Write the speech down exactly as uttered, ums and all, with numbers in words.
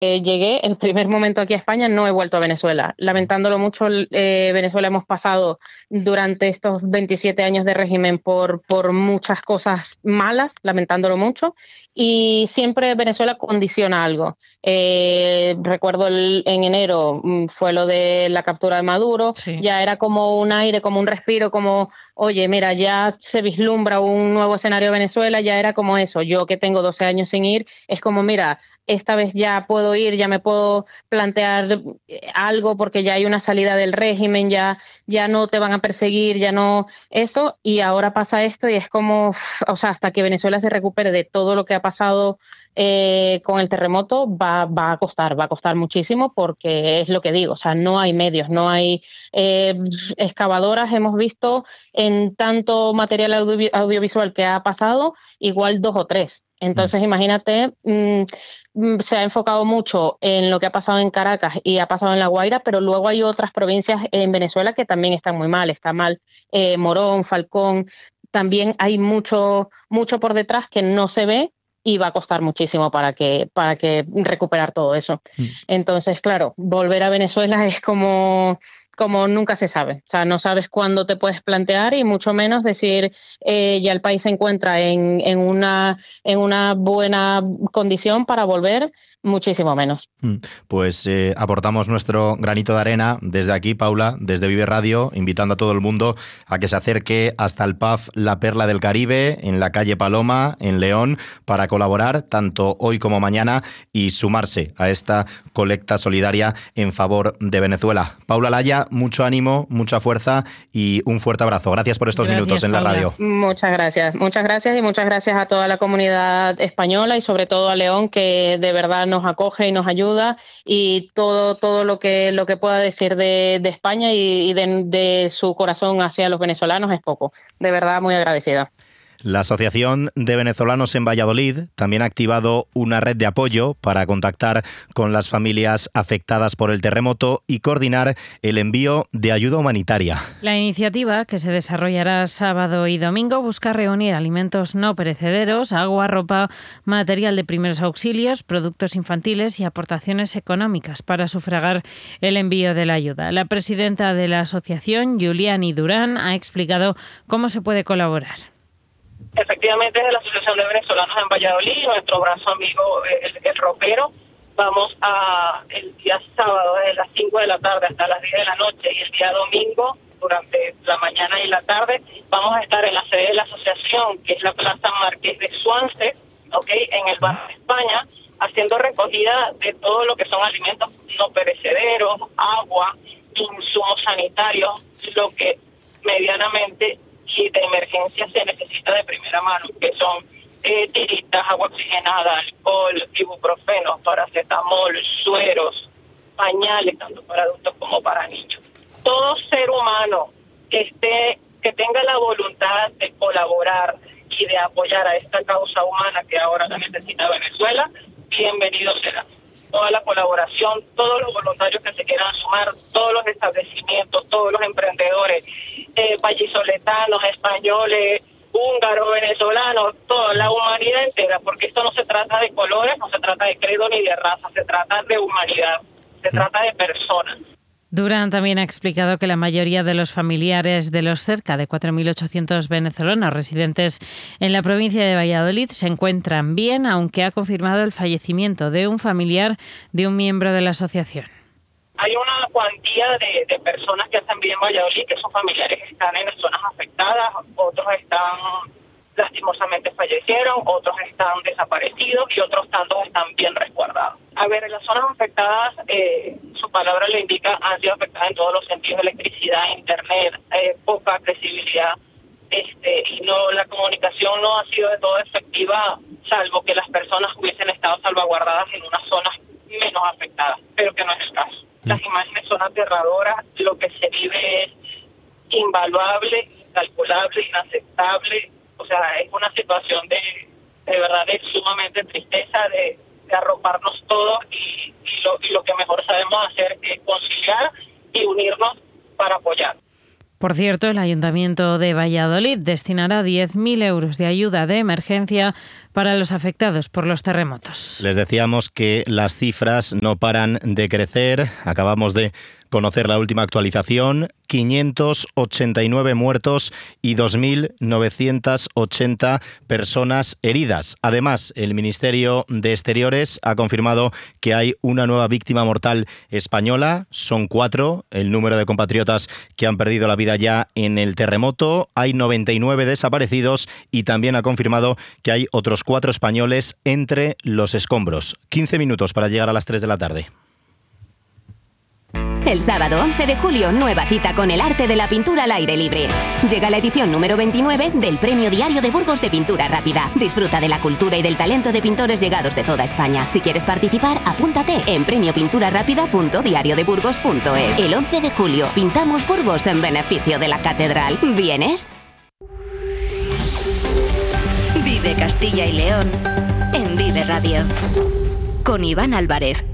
Eh, llegué, el primer momento aquí a España, no he vuelto a Venezuela. Lamentándolo mucho, eh, Venezuela hemos pasado durante estos veintisiete años de régimen por, por muchas cosas malas, lamentándolo mucho, y siempre Venezuela condiciona algo. Eh, recuerdo el, en enero mm, fue lo de la captura de Maduro, Sí. ya era como un aire, como un respiro, como, oye, mira, ya se vislumbra un nuevo escenario de Venezuela, ya era como eso. Yo que tengo doce años sin ir, es como, mira, esta vez ya puedo ir, ya me puedo plantear algo porque ya hay una salida del régimen, ya, ya no te van a perseguir, ya no eso, y ahora pasa esto y es como, o sea, hasta que Venezuela se recupere de todo lo que ha pasado eh, con el terremoto, va, va a costar, va a costar muchísimo porque es lo que digo, o sea, no hay medios, no hay eh, excavadoras, hemos visto en tanto material audio, audiovisual que ha pasado, igual dos o tres. Entonces, imagínate, mmm, se ha enfocado mucho en lo que ha pasado en Caracas y ha pasado en La Guaira, pero luego hay otras provincias en Venezuela que también están muy mal. Está mal eh, Morón, Falcón, también hay mucho, mucho por detrás que no se ve y va a costar muchísimo para que, para que recuperar todo eso. Mm. Entonces, claro, volver a Venezuela es como... como nunca se sabe, o sea, no sabes cuándo te puedes plantear y mucho menos decir eh, ya el país se encuentra en, en, una, en una buena condición para volver, muchísimo menos. Pues eh, aportamos nuestro granito de arena desde aquí, Paula, desde Vive Radio, invitando a todo el mundo a que se acerque hasta el pub La Perla del Caribe, en la calle Paloma, en León, para colaborar tanto hoy como mañana y sumarse a esta colecta solidaria en favor de Venezuela. Paula Laya, mucho ánimo, mucha fuerza y un fuerte abrazo. Gracias por estos Gracias, minutos en Paula. la radio. Muchas gracias, muchas gracias y muchas gracias a toda la comunidad española y sobre todo a León, que de verdad nos acoge y nos ayuda, y todo, todo lo que, lo que pueda decir de, de España y, y de, de su corazón hacia los venezolanos es poco. De verdad, muy agradecida. La Asociación de Venezolanos en Valladolid también ha activado una red de apoyo para contactar con las familias afectadas por el terremoto y coordinar el envío de ayuda humanitaria. La iniciativa, que se desarrollará sábado y domingo, busca reunir alimentos no perecederos, agua, ropa, material de primeros auxilios, productos infantiles y aportaciones económicas para sufragar el envío de la ayuda. La presidenta de la asociación, Juliani Durán, ha explicado cómo se puede colaborar. Efectivamente, desde la Asociación de Venezolanos en Valladolid, nuestro brazo amigo el, el ropero, vamos a el día sábado desde las cinco de la tarde hasta las diez de la noche y el día domingo durante la mañana y la tarde vamos a estar en la sede de la asociación, que es la Plaza Marqués de Suance, ¿okay? En el barrio España, haciendo recogida de todo lo que son alimentos no perecederos, agua, insumos sanitarios, lo que medianamente y de emergencia se necesita de primera mano, que son eh, tiritas, agua oxigenada, alcohol, ibuprofeno, paracetamol, sueros, pañales, tanto para adultos como para niños. Todo ser humano que esté, que tenga la voluntad de colaborar y de apoyar a esta causa humana que ahora la necesita Venezuela, bienvenido será. Toda la colaboración, todos los voluntarios que se quieran sumar, todos los establecimientos, todos los emprendedores, eh, vallisoletanos, españoles, húngaros, venezolanos, toda la humanidad entera, porque esto no se trata de colores, no se trata de credo ni de raza, se trata de humanidad, se trata de personas. Durán también ha explicado que la mayoría de los familiares de los cerca de cuatro mil ochocientos venezolanos residentes en la provincia de Valladolid se encuentran bien, aunque ha confirmado el fallecimiento de un familiar de un miembro de la asociación. Hay una cuantía de, de personas que están bien en Valladolid, que son familiares que están en las zonas afectadas, otros están lastimosamente fallecieron, otros están desaparecidos y otros tantos están bien resguardados. A ver, en las zonas afectadas, eh, su palabra le indica, han sido afectadas en todos los sentidos: electricidad, internet, eh, poca accesibilidad, este, y no, la comunicación no ha sido de todo efectiva, salvo que las personas hubiesen estado salvaguardadas en unas zonas menos afectadas, pero que no es el caso. Las imágenes son aterradoras, lo que se vive es invaluable, incalculable, inaceptable. O sea, es una situación de, de verdad, de sumamente tristeza, de, de arroparnos todos y, y, lo, y lo que mejor sabemos hacer es conciliar y unirnos para apoyar. Por cierto, el Ayuntamiento de Valladolid destinará diez mil euros de ayuda de emergencia para los afectados por los terremotos. Les decíamos que las cifras no paran de crecer. Acabamos de conocer la última actualización, quinientos ochenta y nueve muertos y dos mil novecientas ochenta personas heridas. Además, el Ministerio de Exteriores ha confirmado que hay una nueva víctima mortal española. Son cuatro el número de compatriotas que han perdido la vida ya en el terremoto. Hay noventa y nueve desaparecidos y también ha confirmado que hay otros cuatro españoles entre los escombros. quince minutos para llegar a las tres de la tarde. El sábado once de julio, nueva cita con el arte de la pintura al aire libre. Llega la edición número veintinueve del Premio Diario de Burgos de Pintura Rápida. Disfruta de la cultura y del talento de pintores llegados de toda España. Si quieres participar, apúntate en premio pintura rápida punto diario de burgos punto es. El once de julio, pintamos Burgos en beneficio de la catedral. ¿Vienes? Vive Castilla y León en Vive Radio. Con Iván Álvarez.